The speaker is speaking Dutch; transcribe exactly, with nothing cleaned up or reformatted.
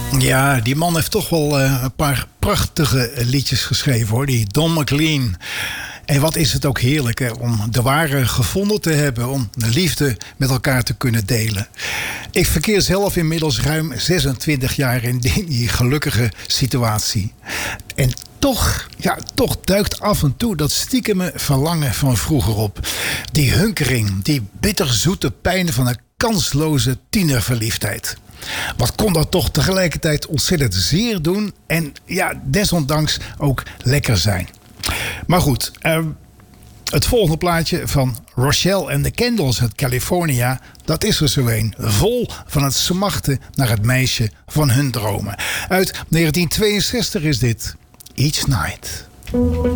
Ja, die man heeft toch wel uh, een paar prachtige liedjes geschreven, hoor. Die Don McLean. En wat is het ook heerlijk, hè, om de ware gevonden te hebben. Om de liefde met elkaar te kunnen delen. Ik verkeer zelf inmiddels ruim zesentwintig jaar in die gelukkige situatie. En toch, ja, toch duikt af en toe dat stiekeme verlangen van vroeger op. Die hunkering, die bitterzoete pijn van een kansloze tienerverliefdheid. Wat kon dat toch tegelijkertijd ontzettend zeer doen en ja, desondanks ook lekker zijn. Maar goed, uh, het volgende plaatje van Rochelle and the Candles uit California, dat is er zo een. Vol van het smachten naar het meisje van hun dromen. Uit negentien tweeënzestig is dit Each Night.